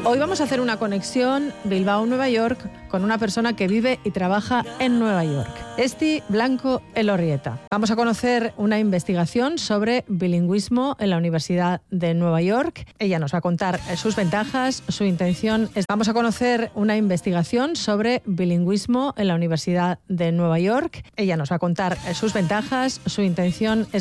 Hoy vamos a hacer una conexión Bilbao-Nueva York con una persona que vive y trabaja en Nueva York, Esti Blanco Elorrieta. Vamos a conocer una investigación sobre bilingüismo en la Universidad de Nueva York. Ella nos va a contar sus ventajas, su intención es... Vamos a conocer una investigación sobre bilingüismo en la Universidad de Nueva York. Ella nos va a contar sus ventajas, su intención es...